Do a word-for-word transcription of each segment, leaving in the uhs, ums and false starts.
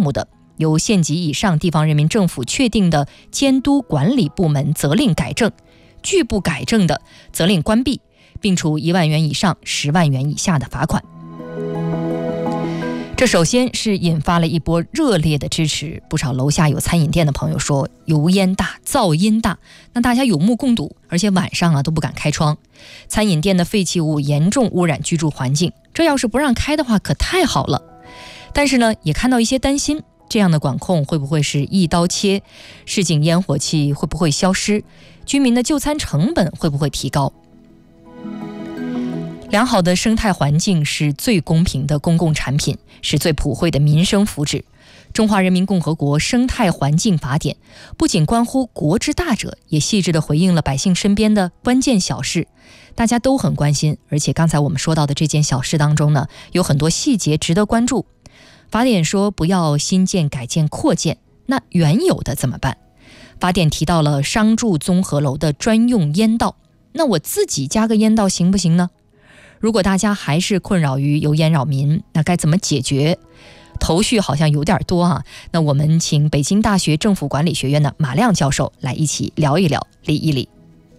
目的，由县级以上地方人民政府确定的监督管理部门责令改正，拒不改正的责令关闭，并处一万元以上十万元以下的罚款。这首先是引发了一波热烈的支持，不少楼下有餐饮店的朋友说油烟大、噪音大，那大家有目共睹，而且晚上啊都不敢开窗。餐饮店的废弃物严重污染居住环境，这要是不让开的话可太好了。但是呢，也看到一些担心，这样的管控会不会是一刀切？市井烟火气会不会消失？居民的就餐成本会不会提高？良好的生态环境是最公平的公共产品，是最普惠的民生福祉。中华人民共和国生态环境法典不仅关乎国之大者，也细致地回应了百姓身边的关键小事，大家都很关心。而且刚才我们说到的这件小事当中呢，有很多细节值得关注。法典说不要新建、改建、扩建，那原有的怎么办？法典提到了商住综合楼的专用烟道，那我自己加个烟道行不行呢？如果大家还是困扰于油烟扰民，那该怎么解决？头绪好像有点多啊。那我们请北京大学政府管理学院的马亮教授来一起聊一聊、理一理。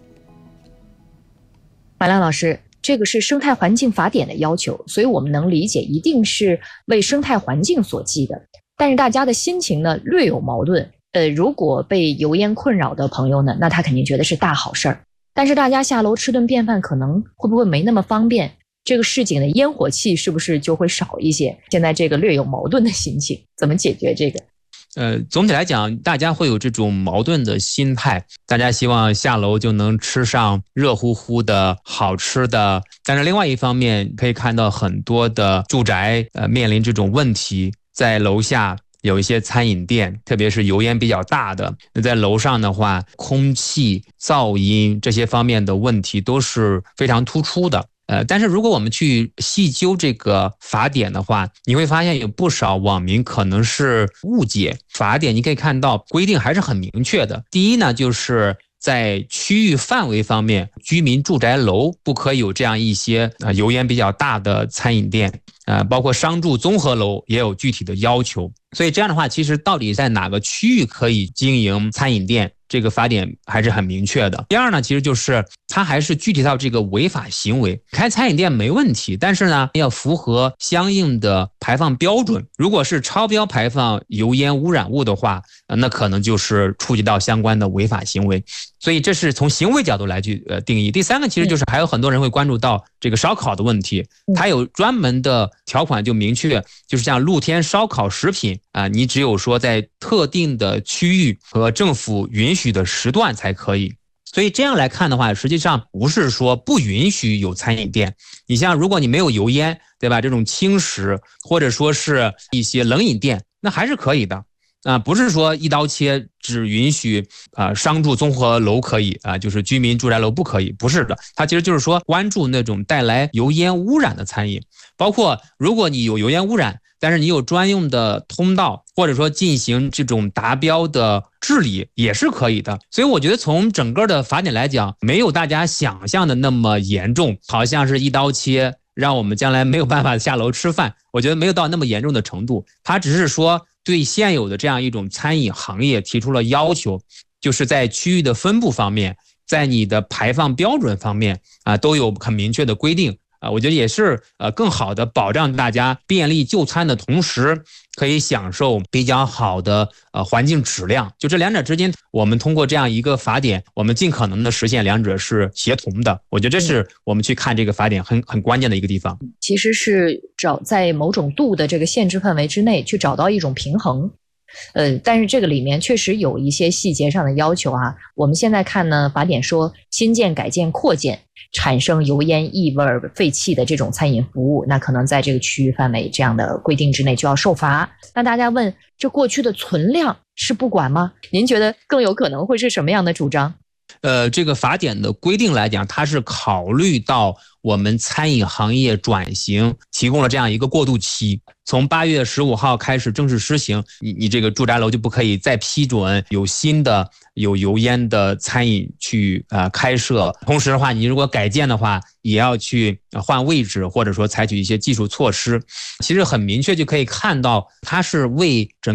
马亮老师，这个是生态环境法典的要求，所以我们能理解一定是为生态环境所系的。但是大家的心情呢略有矛盾。呃，如果被油烟困扰的朋友呢，那他肯定觉得是大好事儿。但是大家下楼吃顿便饭可能会不会没那么方便？这个市井的烟火气是不是就会少一些？现在这个略有矛盾的心情，怎么解决这个？ 呃，总体来讲，大家会有这种矛盾的心态，大家希望下楼就能吃上热乎乎的好吃的，但是另外一方面可以看到很多的住宅呃面临这种问题，在楼下有一些餐饮店，特别是油烟比较大的，那在楼上的话，空气、噪音这些方面的问题都是非常突出的。呃，但是如果我们去细究这个法典的话，你会发现有不少网民可能是误解法典。你可以看到规定还是很明确的。第一呢，就是在区域范围方面，居民住宅楼不可以有这样一些呃油烟比较大的餐饮店，呃，包括商住综合楼也有具体的要求。所以这样的话，其实到底在哪个区域可以经营餐饮店，这个法典还是很明确的。第二呢，其实就是它还是具体到这个违法行为。开餐饮店没问题，但是呢，要符合相应的排放标准。如果是超标排放油烟污染物的话，那可能就是触及到相关的违法行为。所以这是从行为角度来去呃定义。第三个其实就是还有很多人会关注到这个烧烤的问题，它有专门的条款就明确，就是像露天烧烤食品啊，你只有说在特定的区域和政府允许的时段才可以。所以这样来看的话，实际上不是说不允许有餐饮店。你像如果你没有油烟，对吧？这种轻食或者说是一些冷饮店，那还是可以的。啊，不是说一刀切只允许啊、呃、商住综合楼可以啊、呃，就是居民住宅楼不可以，不是的。它其实就是说关注那种带来油烟污染的餐饮，包括如果你有油烟污染，但是你有专用的通道，或者说进行这种达标的治理也是可以的。所以我觉得从整个的法典来讲，没有大家想象的那么严重，好像是一刀切让我们将来没有办法下楼吃饭。我觉得没有到那么严重的程度，它只是说对现有的这样一种餐饮行业提出了要求，就是在区域的分布方面，在你的排放标准方面啊，都有很明确的规定啊。我觉得也是呃更好的保障大家便利就餐的同时，可以享受比较好的呃环境质量。就这两者之间，我们通过这样一个法典，我们尽可能的实现两者是协同的。我觉得这是我们去看这个法典很很关键的一个地方。 其实是找在某种度的这个限制范围之内去找到一种平衡。呃，但是这个里面确实有一些细节上的要求啊。我们现在看呢，法典说新建、改建、扩建产生油烟、异味、废气的这种餐饮服务，那可能在这个区域范围这样的规定之内就要受罚。那大家问，这过去的存量是不管吗？您觉得更有可能会是什么样的主张？ 呃，这个法典的规定来讲，它是考虑到我们餐饮行业转型提供了这样一个过渡期，从八月十五号开始正式施行，你你这个住宅楼就不可以再批准有新的有油烟的餐饮去呃开设。同时的话，你如果改建的话，也要去换位置，或者说采取一些技术措施。其实很明确就可以看到，它是为整